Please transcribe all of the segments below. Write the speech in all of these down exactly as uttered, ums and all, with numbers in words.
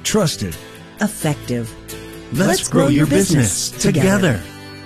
trusted, effective. Let's, Let's grow, grow your business, business together. together.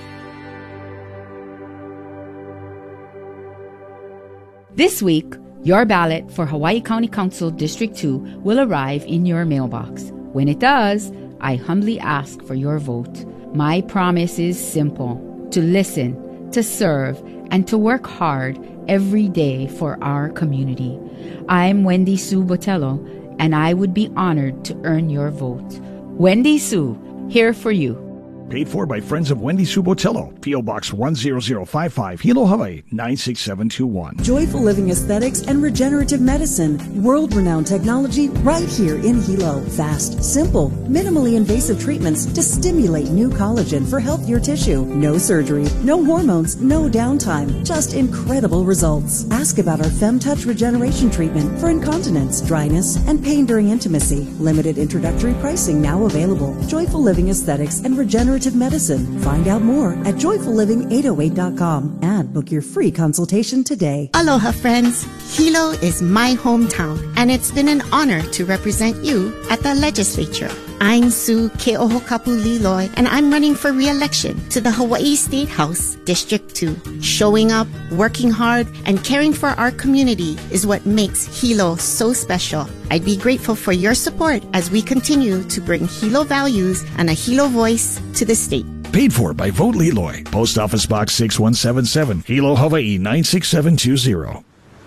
This week, your ballot for Hawaii County Council District two will arrive in your mailbox. When it does, I humbly ask for your vote. My promise is simple: to listen, to serve, and to work hard every day for our community. I'm Wendy Sue Botello, and I would be honored to earn your vote. Wendy Sue, here for you. Paid for by Friends of Wendy Sue Botello. P O. Box one zero zero five five, Hilo, Hawaii, nine six seven two one. Joyful Living Aesthetics and Regenerative Medicine. World-renowned technology right here in Hilo. Fast, simple, minimally invasive treatments to stimulate new collagen for healthier tissue. No surgery, no hormones, no downtime. Just incredible results. Ask about our FemTouch Regeneration Treatment for incontinence, dryness, and pain during intimacy. Limited introductory pricing now available. Joyful Living Aesthetics and Regenerative Medicine. Find out more at joyful living eight oh eight dot com and book your free consultation today. Aloha, friends. Hilo is my hometown, and it's been an honor to represent you at the legislature. I'm Sue Ke'ohokapu Liloi, and I'm running for re-election to the Hawaii State House, District two. Showing up, working hard, and caring for our community is what makes Hilo so special. I'd be grateful for your support as we continue to bring Hilo values and a Hilo voice to the state. Paid for by Vote Liloi. Post Office Box six one seven seven, Hilo, Hawaii, nine six seven two zero.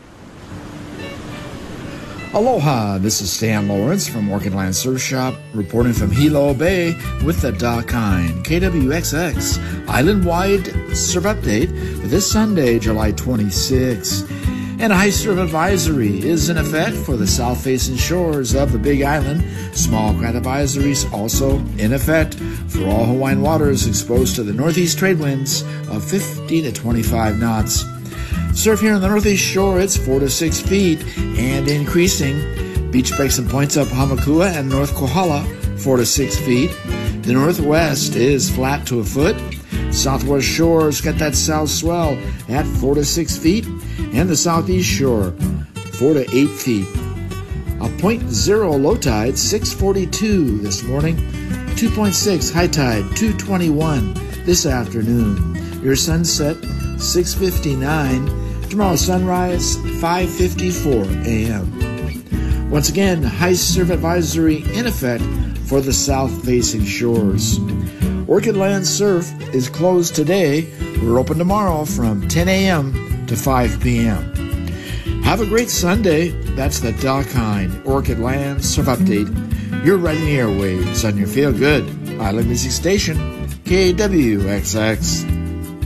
Aloha, this is Stan Lawrence from Orchid Land Surf Shop, reporting from Hilo Bay with the Dakine K W X X Island-wide Surf Update for this Sunday, July twenty-sixth. And a high surf advisory is in effect for the south-facing shores of the Big Island. Small craft advisories also in effect for all Hawaiian waters exposed to the northeast trade winds of fifty to twenty-five knots. Surf here on the northeast shore, it's four to six feet and increasing. Beach breaks and points up Hamakua and North Kohala, four to six feet. The northwest is flat to a foot. Southwest shores got that south swell at four to six feet. And the southeast shore, four to eight feet. A point zero low tide, six forty-two this morning. two point six high tide, two twenty-one this afternoon. Your sunset, six fifty-nine. Tomorrow sunrise, five fifty-four a.m. Once again, high surf advisory in effect for the south-facing shores. Orchid Land Surf is closed today. We're open tomorrow from ten a.m. to five p.m. Have a great Sunday. That's the Dakine Orchid Land Surf Update. You're riding the airwaves on your feel-good Island Music Station, K W X X.